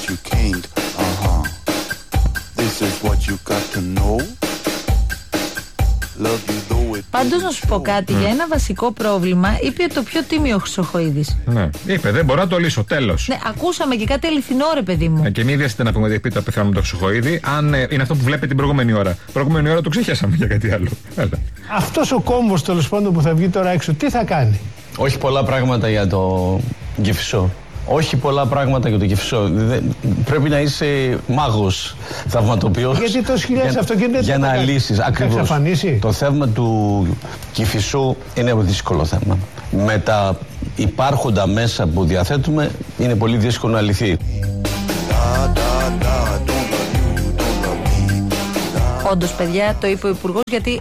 you can't. This is what you got to know. Πάντως να σου πω κάτι για ένα βασικό πρόβλημα. Είπε το πιο τίμιο Χρυσοχοΐδης. Ναι, είπε δεν μπορώ να το λύσω, τέλος. Ναι, ακούσαμε και κάτι αληθινό, ρε παιδί μου. Και μην βιαστείτε να πούμε ότι πείτε απευθυνόμενο με το Χρυσοχοΐδη, αν είναι αυτό που βλέπετε την προηγούμενη ώρα. Προηγούμενη ώρα το ξεχάσαμε για κάτι άλλο. Αυτός ο κόμβος τέλος πάντων που θα βγει τώρα έξω, τι θα κάνει? Όχι πολλά πράγματα για το Κηφισό. Όχι πολλά πράγματα για το Κηφισό. Πρέπει να είσαι μάγος, θαυματοποιός. Γιατί τόσες χιλιάδες αυτοκίνητα για να λύσεις. Ακριβώς. Το θέμα του Κηφισού είναι δύσκολο θέμα. Με τα υπάρχοντα μέσα που διαθέτουμε είναι πολύ δύσκολο να λυθεί. Όντως, παιδιά, το είπε ο Υπουργός, γιατί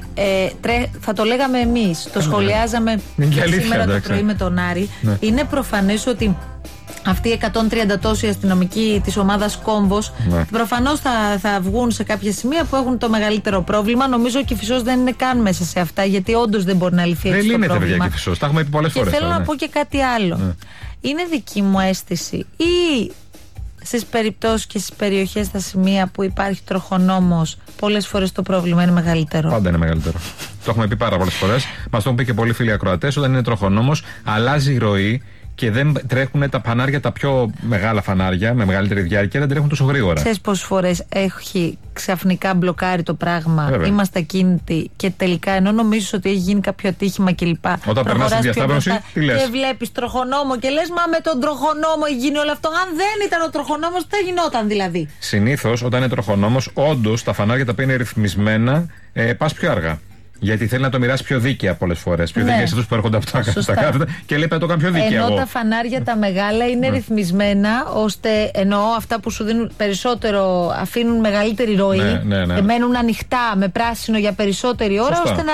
θα το λέγαμε εμείς, το σχολιάζαμε σήμερα το πρωί με τον Άρη. Ναι. Είναι προφανές ότι αυτοί οι 130 τόσοι αστυνομικοί της ομάδας Κόμβος, ναι, προφανώς θα βγουν σε κάποια σημεία που έχουν το μεγαλύτερο πρόβλημα. Νομίζω ο Κηφισός δεν είναι καν μέσα σε αυτά, γιατί όντως δεν μπορεί να λυθεί έτσι το πρόβλημα. Δεν λύνεται, παιδιά, Κηφισός. Τα έχουμε πει πολλές φορές. Και θέλω να πω και κάτι άλλο. Ναι. Είναι δική μου αίσθηση, ή στις περιπτώσεις και στις περιοχές, στα σημεία που υπάρχει τροχονόμος, πολλές φορές το πρόβλημα είναι μεγαλύτερο? Πάντα είναι μεγαλύτερο. Το έχουμε πει πάρα πολλές φορές. Μας το έχουν πει και πολλοί φίλοι ακροατές. Όταν είναι τροχονόμος, αλλάζει η ροή και δεν τρέχουν τα φανάρια, τα πιο μεγάλα φανάρια με μεγαλύτερη διάρκεια, δεν τρέχουν τόσο γρήγορα. Ξέρεις πόσες φορές έχει ξαφνικά μπλοκάρει το πράγμα? Βέβαια. Είμαστε ακίνητοι και τελικά, ενώ νομίζεις ότι έχει γίνει κάποιο ατύχημα κλπ. Όταν περνάς στη διασταύρωση, τι λες? Και βλέπεις τροχονόμο και λες, μα με τον τροχονόμο έχει γίνει όλο αυτό. Αν δεν ήταν ο τροχονόμος, τι θα γινόταν δηλαδή? Συνήθως, όταν είναι τροχονόμος, όντως τα φανάρια τα οποία είναι ρυθμισμένα, πας πιο αργά. Γιατί θέλει να το μοιράσει πιο δίκαια πολλές φορές. Πιο δίκαια σε αυτούς που έρχονται από τα κάθετα και λέει να το κάνω πιο δίκαια. Ενώ τα φανάρια τα μεγάλα είναι ρυθμισμένα, ώστε εννοώ αυτά που σου δίνουν περισσότερο, αφήνουν μεγαλύτερη ροή, μένουν ανοιχτά με πράσινο για περισσότερη ώρα, ώστε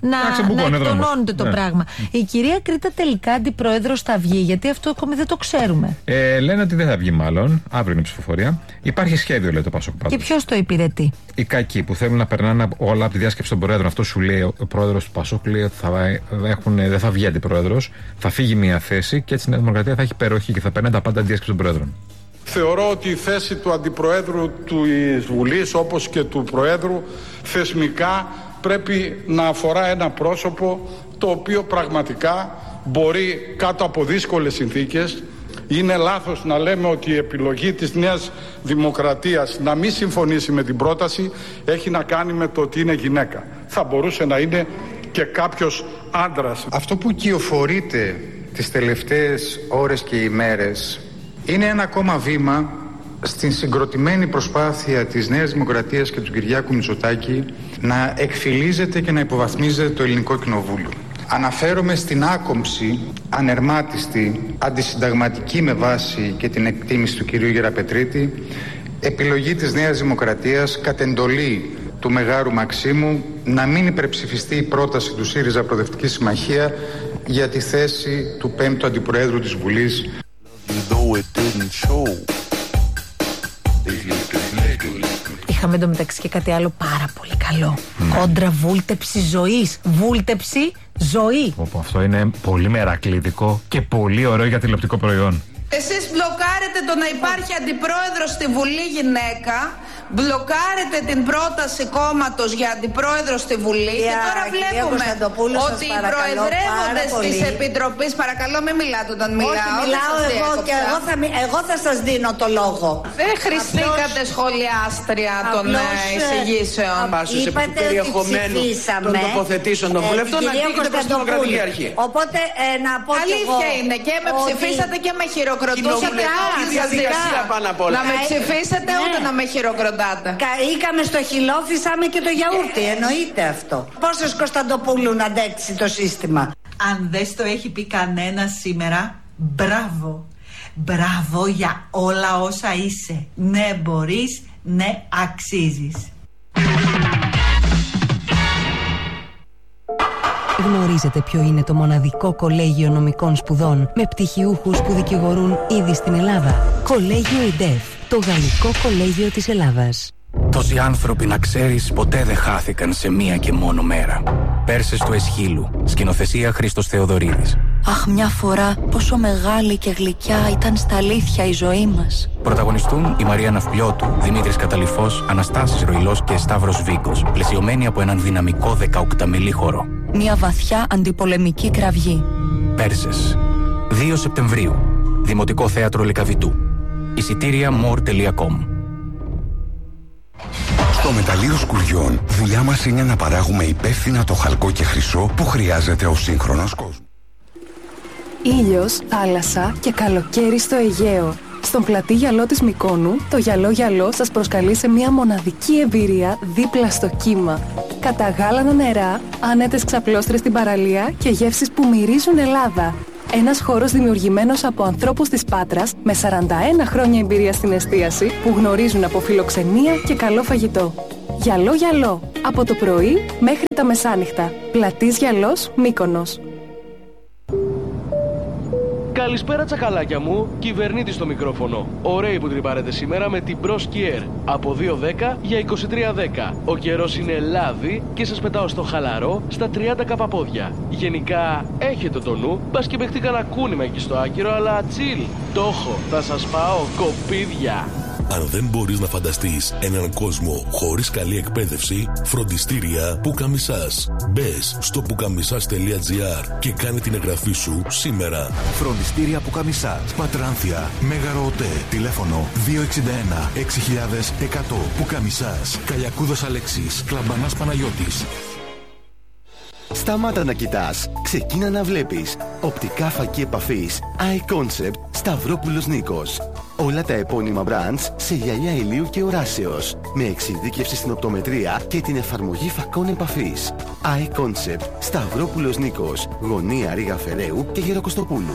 να εκτονώνεται το πράγμα. Η κυρία Κρήτα τελικά αντιπρόεδρος θα βγει, γιατί αυτό ακόμη δεν το ξέρουμε. Λένε ότι δεν θα βγει, μάλλον. Αύριο είναι η ψηφοφορία. Υπάρχει σχέδιο, λέει το Πασόκ. Και ποιος το υπηρετεί? Οι κακοί που θέλουν να περνάνε όλα από τη διάσκεψη των προέδρων. Αυτό σου λέει ο πρόεδρος του Πασόκ, λέει ότι δεν θα βγει αντιπρόεδρος, θα φύγει μια θέση και έτσι η Νέα Δημοκρατία θα έχει υπεροχή και θα περνάει τα πάντα διάσκεψη των προέδρων. Θεωρώ ότι η θέση του αντιπροέδρου της Βουλής, όπως και του προέδρου, θεσμικά πρέπει να αφορά ένα πρόσωπο το οποίο πραγματικά μπορεί κάτω από δύσκολες συνθήκες. Είναι λάθος να λέμε ότι η επιλογή της Νέας Δημοκρατίας να μην συμφωνήσει με την πρόταση έχει να κάνει με το ότι είναι γυναίκα. Θα μπορούσε να είναι και κάποιος άντρας. Αυτό που κυοφορείται τις τελευταίες ώρες και ημέρες είναι ένα ακόμα βήμα στην συγκροτημένη προσπάθεια της Νέας Δημοκρατίας και του Κυριάκου Μητσοτάκη να εκφυλίζεται και να υποβαθμίζεται το ελληνικό κοινοβούλιο. Αναφέρομαι στην άκομψη, ανερμάτιστη, αντισυνταγματική με βάση και την εκτίμηση του κυρίου Γεραπετρίτη, επιλογή της Νέας Δημοκρατίας κατ' εντολή του Μεγάρου Μαξίμου να μην υπερψηφιστεί η πρόταση του ΣΥΡΙΖΑ Προοδευτική Συμμαχία για τη θέση του 5ου Αντιπροέδρου της Βουλής. Είχαμε εντωμεταξύ και κάτι άλλο πάρα πολύ καλό. Κόντρα βούλτεψη ζωής. Βούλτεψη ζωή. Αυτό είναι πολύ μερακλείδικο και πολύ ωραίο για τηλεοπτικό προϊόν. Εσείς μπλοκάρετε το να υπάρχει αντιπρόεδρος στη Βουλή γυναίκα, μπλοκάρετε την πρόταση κόμματος για αντιπρόεδρο στη Βουλή και τώρα βλέπουμε ότι οι προεδρεύοντες της Επιτροπής, παρακαλώ μην μιλάτε όταν μιλάω. Όχι, μιλάω εγώ και εγώ θα σας δίνω το λόγο. Δεν χρηστήκατε σχολιάστρια των εισηγήσεων. Είπατε ότι ψηφίσαμε των τοποθετήσεων των βουλευτών να δείχνετε προς τη Δημοκρατική Αρχή. Οπότε να πω και εγώ. Αλήθεια είναι και με ψηφίσατε και με χειροκροτήσατε. Να με ψηφίσετε ούτε να με χειροκροτάτε. Καήκαμε στο χυλό, φυσάμε και το γιαούρτι. Εννοείται αυτό. Πόσος Κωνσταντοπούλου να αντέξει το σύστημα? Αν δεν το έχει πει κανένα σήμερα, μπράβο. Μπράβο για όλα όσα είσαι. Ναι μπορείς, ναι αξίζεις. Γνωρίζετε ποιο είναι το μοναδικό κολέγιο νομικών σπουδών με πτυχιούχους που δικηγορούν ήδη στην Ελλάδα? Κολέγιο ΙΝΤΕΦ, το γαλλικό κολέγιο της Ελλάδας. Τόσοι άνθρωποι, να ξέρεις, ποτέ δεν χάθηκαν σε μία και μόνο μέρα. Πέρσες του Εσχύλου, σκηνοθεσία Χρήστος Θεοδωρίδης. Αχ, μια φορά πόσο μεγάλη και γλυκιά ήταν στα αλήθεια η ζωή μας. Πρωταγωνιστούν η Μαρία Ναυπλιώτου, Δημήτρης Καταλυφός, Αναστάσης Ροηλός και Σταύρος Βίκος, πλαισιωμένοι από έναν δυναμικό 18μελή χώρο. Μια βαθιά αντιπολεμική κραυγή. Πέρσες, 2 Σεπτεμβρίου, Δημοτικό Θέατρο Λυκαβητού. Εισιτήρια more.com. Στο μεταλλείο Σκουριών, δουλειά μας είναι να παράγουμε υπεύθυνα το χαλκό και χρυσό που χρειάζεται ο σύγχρονος κόσμος. Ήλιος, θάλασσα και καλοκαίρι στο Αιγαίο. Στον πλατή γυαλό της Μυκόνου, το γυαλό σας προσκαλεί σε μια μοναδική εμπειρία δίπλα στο κύμα. Καταγάλανα νερά, άνετες ξαπλώστρες στην παραλία και γεύσεις που μυρίζουν Ελλάδα. Ένας χώρος δημιουργημένος από ανθρώπους της Πάτρας με 41 χρόνια εμπειρία στην εστίαση που γνωρίζουν από φιλοξενία και καλό φαγητό. Γυαλό, από το πρωί μέχρι τα μεσάνυχτα. Πλατής Γυαλός, Μύκονος. Καλησπέρα τσακαλάκια μου, κυβερνήτη στο μικρόφωνο. Ωραίοι που τρυπάρετε σήμερα με την Pro Ski Air. Από 2.10 για 23.10. Ο καιρός είναι λάδι και σας πετάω στο χαλαρό στα 30 καπαπόδια. Γενικά έχετε το νου, μπας και παιχτεί κανένα κούνημα εκεί στο άκυρο, αλλά chill. Το έχω, θα σας πάω κοπίδια. Αν δεν μπορείς να φανταστείς έναν κόσμο χωρίς καλή εκπαίδευση, φροντιστήρια Πουκαμισάς. Μπες στο pukamisas.gr και κάνε την εγγραφή σου σήμερα. Φροντιστήρια Πουκαμισάς, Πατράνθια, Μέγαρο ΟΤΕ, τηλέφωνο 261 6100. Πουκαμισάς, Καλιακούδος Αλέξης, Κλαμπανάς Παναγιώτης. Σταμάτα να κοιτάς, ξεκίνα να βλέπεις. Οπτικά φακή επαφής Eye Concept Σταυρόπουλος Νίκος. Όλα τα επώνυμα brands σε γυαλιά ηλίου και οράσεως. Με εξειδίκευση στην οπτομετρία και την εφαρμογή φακών επαφής. Eye Concept Σταυρόπουλος Νίκος. Γωνία Ρήγα Φεραίου και Γεροκοστοπούλου.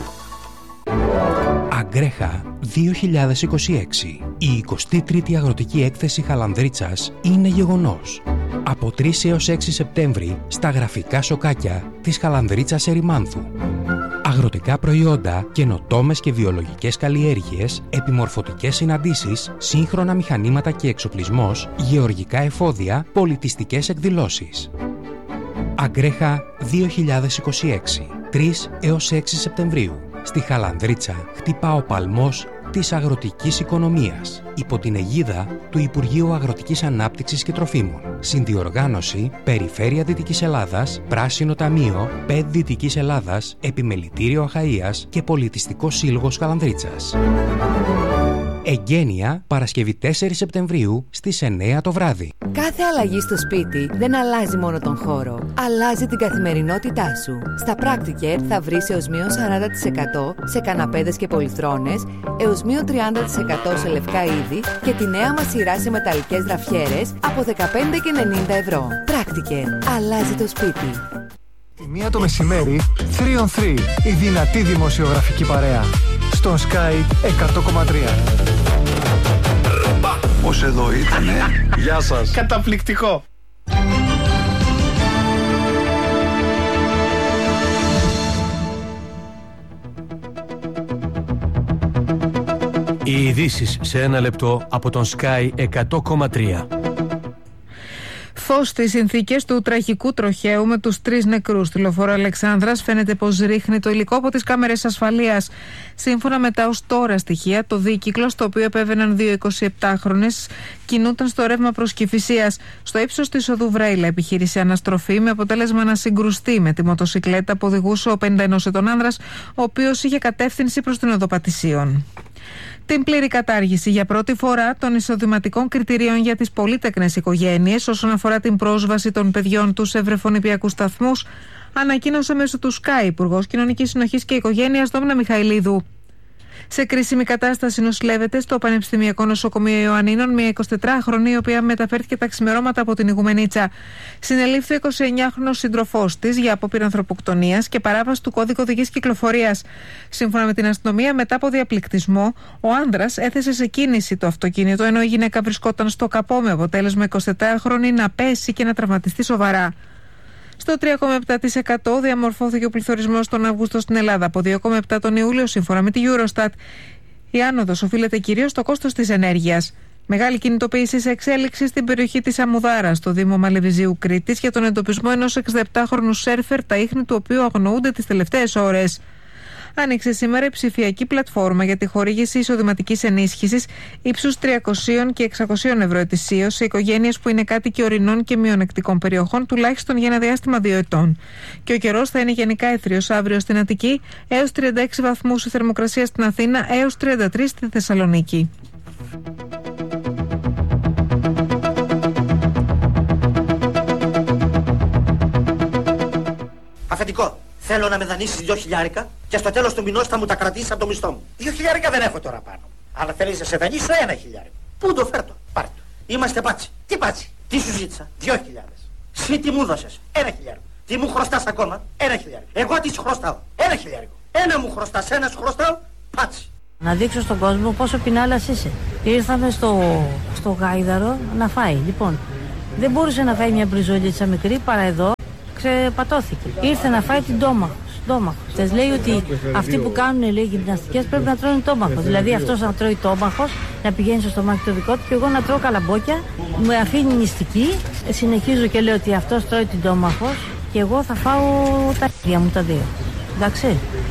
Αγκρέχα 2026. Η 23η Αγροτική Έκθεση Χαλανδρίτσας είναι γεγονός. Από 3 έως 6 Σεπτέμβρη στα γραφικά σοκάκια της Χαλανδρίτσας Ερημάνθου. Αγροτικά προϊόντα, καινοτόμες και βιολογικές καλλιέργειες, επιμορφωτικές συναντήσεις, σύγχρονα μηχανήματα και εξοπλισμός, γεωργικά εφόδια, πολιτιστικές εκδηλώσεις. Αγκρέχα 2026. 3 έως 6 Σεπτεμβρίου. Στη Χαλανδρίτσα χτυπά ο παλμός της αγροτικής οικονομίας υπό την αιγίδα του Υπουργείου Αγροτικής Ανάπτυξης και Τροφίμων. Συνδιοργάνωση Περιφέρεια Δυτικής Ελλάδας, Πράσινο Ταμείο, ΠΕΔ Δυτικής Ελλάδας, Επιμελητήριο Αχαΐας και Πολιτιστικό Σύλλογος Χαλανδρίτσας. Εγγένεια Παρασκευή 4 Σεπτεμβρίου στις 9 το βράδυ. Κάθε αλλαγή στο σπίτι δεν αλλάζει μόνο τον χώρο, αλλάζει την καθημερινότητά σου. Στα Practicare θα βρεις έως μείον 40% σε καναπέδες και πολυθρόνες, έως μείον 30% σε λευκά είδη και τη νέα μας σειρά σε μεταλλικές γραφιέρες από 15,90 ευρώ. Practicare. Αλλάζει το σπίτι. Τη μία το μεσημέρι, 3 on 3, η δυνατή δημοσιογραφική παρέα. Στον Sky 100,3. Πώς εδώ ήτανε. Γεια σας. Καταπληκτικό. Οι ειδήσεις σε ένα λεπτό από τον Sky 100,3. Φως στις συνθήκες του τραγικού τροχαίου με τους 3 νεκρούς. Στη λεωφόρο Αλεξάνδρας φαίνεται πως ρίχνει το υλικό από τις κάμερες ασφαλείας. Σύμφωνα με τα ως τώρα στοιχεία, το δίκυκλο στο οποίο επέβαιναν 2 27χρονες κινούταν στο ρεύμα προς Κηφισίας. Στο ύψος της οδού Βρέιλα επιχείρησε αναστροφή με αποτέλεσμα να συγκρουστεί με τη μοτοσικλέτα που οδηγούσε ο 51 ετών άνδρας, ο οποίος είχε κατεύθυνση προς την οδό Πατησίων. Την πλήρη κατάργηση για πρώτη φορά των εισοδηματικών κριτηρίων για τις πολύτεκνες οικογένειες όσον αφορά την πρόσβαση των παιδιών τους σε βρεφονιπιακούς σταθμούς ανακοίνωσε μέσω του Sky Υπουργός Κοινωνικής Συνοχής και Οικογένειας Δόμνα Μιχαηλίδου. Σε κρίσιμη κατάσταση νοσηλεύεται στο Πανεπιστημιακό Νοσοκομείο Ιωαννίνων μια 24χρονη, η οποία μεταφέρθηκε τα ξημερώματα από την Ιγουμενίτσα. Συνελήφθη ο 29χρονος σύντροφός της για απόπειρα ανθρωποκτονίας και παράβαση του κώδικα οδικής κυκλοφορίας. Σύμφωνα με την αστυνομία, μετά από διαπληκτισμό, ο άνδρας έθεσε σε κίνηση το αυτοκίνητο, ενώ η γυναίκα βρισκόταν στο καπό, με αποτέλεσμα 24χρονη να πέσει και να τραυματιστεί σοβαρά. Στο 3,7% διαμορφώθηκε ο πληθωρισμός τον Αύγουστο στην Ελλάδα, από 2,7% τον Ιούλιο, σύμφωνα με τη Eurostat. Η άνοδος οφείλεται κυρίως στο κόστος της ενέργειας. Μεγάλη κινητοποίηση σε εξέλιξη στην περιοχή της Αμμουδάρας, στο Δήμο Μαλεβιζίου Κρήτης, για τον εντοπισμό ενός 67χρονου σέρφερ, τα ίχνη του οποίου αγνοούνται τις τελευταίες ώρες. άνοιξε σήμερα η ψηφιακή πλατφόρμα για τη χορήγηση εισοδηματικής ενίσχυσης ύψους 300 και 600 ευρώ ετησίως σε οικογένειες που είναι κάτοικοι ορεινών και μειονεκτικών περιοχών τουλάχιστον για ένα διάστημα 2 ετών. Και ο καιρός θα είναι γενικά έθριος αύριο στην Αττική, έως 36 βαθμούς η θερμοκρασία στην Αθήνα, έως 33 στη Θεσσαλονίκη. Αφεντικό, θέλω να με δανείσεις 2.000 και στο τέλος του μηνός θα μου τα κρατήσεις από το μισθό μου. 2.000 δεν έχω τώρα πάνω. Αλλά θέλεις να σε δανείσω 1.000. Πού το φέρτο, πάρ' το. Είμαστε πάτσι. Τι πάτσι, τι σου ζήτησα, 2.000. Συ τι μου δώσες, 1.000. Τι μου χρωστάς ακόμα, 1.000. Εγώ τι σου χρωστάω, 1.000. Ένα μου χρωστάς, ένα σου χρωστάω, πάτσι. Να δείξω στον κόσμο πόσο πεινάλας είσαι. Ήρθαμε στο γάιδαρο να φάει. Λοιπόν, δεν μπορούσε να φάει μια μπριζολίτσα μικρή παρά εδώ. Ξεπατώθηκε. Ήρθε να φάει την τόμαχο. Σας λέει ότι αυτοί που κάνουν γυμναστικές πρέπει να τρώνε τόμαχο. Δηλαδή αυτός να τρώει τόμαχος, να πηγαίνει στο στομάχι το δικό του και εγώ να τρώω καλαμπόκια. Με αφήνει νηστική. Συνεχίζω και λέω ότι αυτός τρώει την τόμαχος και εγώ θα φάω τα ίδια μου τα δύο. Εντάξει.